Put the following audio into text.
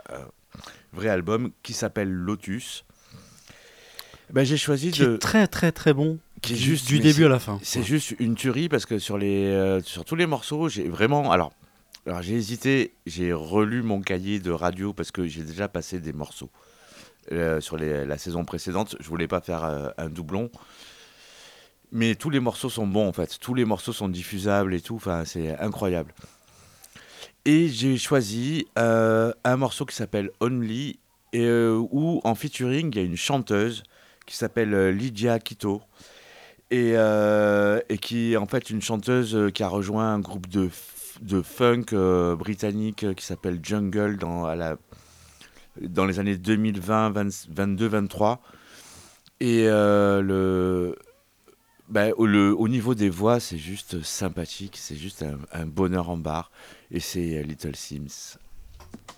vrai album qui s'appelle Lotus. Ben, j'ai choisi Qui est très très très bon qui est juste, du mais début à la fin. c'est Ouais. juste une tuerie parce que sur tous les morceaux, j'ai vraiment, alors j'ai hésité, j'ai relu mon cahier de radio parce que j'ai déjà passé des morceaux sur la saison précédente. Je voulais pas faire un doublon, mais tous les morceaux sont bons en fait. Tous les morceaux sont diffusables et tout. Enfin, c'est incroyable. Et j'ai choisi un morceau qui s'appelle Only et où en featuring il y a une chanteuse qui s'appelle Lydia Quito et qui est en fait une chanteuse qui a rejoint un groupe de funk britannique qui s'appelle Jungle dans les années 2020, 22, 23. Et au niveau des voix, c'est juste sympathique, c'est juste un bonheur en barre. Et c'est Little Sims.